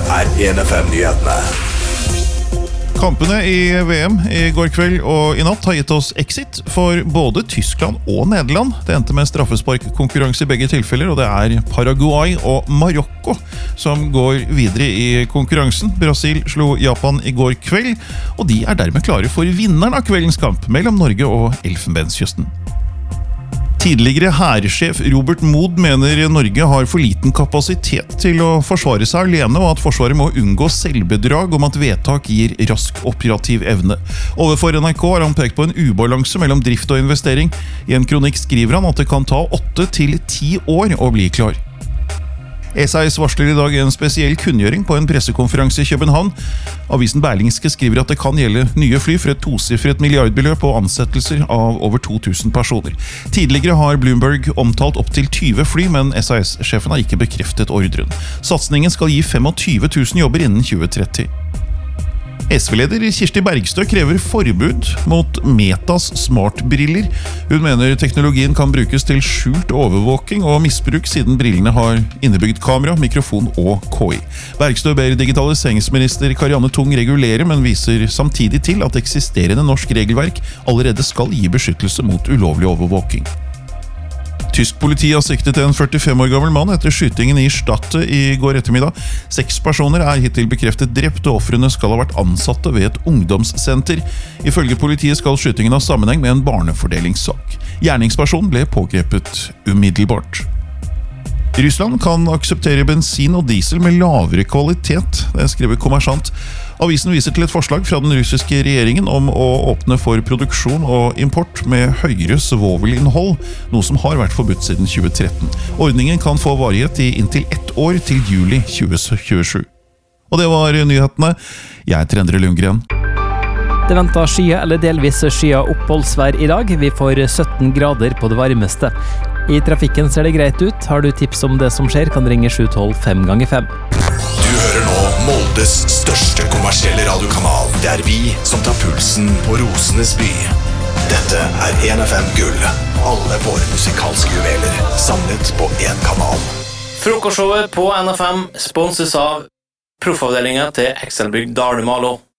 1FM-nyhetene. Kampene i VM i går kveld og i natt har gitt oss exit for både Tyskland og Nederland. Det endte med straffesparkkonkurranse i begge tilfeller, og det er Paraguay og Marokko som går videre i konkurransen. Brasil slo Japan i går kveld, og de er dermed klare for vinneren av kveldens kamp mellom Norge og Elfenbenskysten. Tidligere hærsjef Robert Mood mener Norge har for liten kapasitet til å forsvare seg alene, og at Forsvaret må unngå selvbedrag om at vedtak gir rask operativ evne. Overfor NRK har han pekt på en ubalanse mellom drift og investering. I en kronikk skriver han at det kan ta 8 til 10 år å bli klar. SAS varsler i dag en spesiell kunngjøring på en pressekonferanse i København. Avisen Berlingske skriver at det kan gjelde nye fly for et tosifret milliardbeløp og ansettelser av over 2000 personer. Tidligere har Bloomberg omtalt opp til 20 fly, men SAS-sjefen har ikke bekreftet ordren. Satsningen skal gi 25 000 jobber innen 2030. SV-leder Kirsti Bergstø krever forbud mot Metas smartbriller. Hun mener teknologien kan brukes til skjult overvåking og misbruk siden brillene har innebygd kamera, mikrofon og KI. Bergstø ber digitaliseringsminister Karianne Tung regulere, men viser samtidig til at eksisterende norsk regelverk allerede skal gi beskyttelse mot ulovlig overvåking. Tysk politi har siktet en 45 år gammel mann etter skytingen i Stadte i går ettermiddag. 6 personer er hittil bekreftet drept, og ofrene skal ha vært ansatte ved et ungdomssenter. Ifølge politiet skal skytingen ha sammenheng med en barnefordelingssak. Gjerningspersonen ble pågrepet umiddelbart. Russland kan akseptere bensin og diesel med lavere kvalitet, det skriver Kommersant. Avisen viser til et forslag fra den russiske regjeringen om å åpne for produksjon og import med høyere svovelinnhold, noe som har vært forbudt siden 2013. Ordningen kan få varighet i inntil 1 år til juli 2027. Og det var nyhetene. Jeg heter Endre Lundgren. Det venter skyer eller delvis skyer oppholdsvær i dag. Vi får 17 grader på det varmeste. I trafikken ser det greit ut. Har du tips om det som skjer, kan ringe 712 5 ganger 5. Du hører nå Moldes største kommersielle radiokanal. Det er vi som tar pulsen på Rosenes by. Dette er 1FM Gull. Alle våre musikalske juveler samlet på en kanal. Frokostshowet på NFM sponses av proffavdelingen til Excelbygg Dale Malo.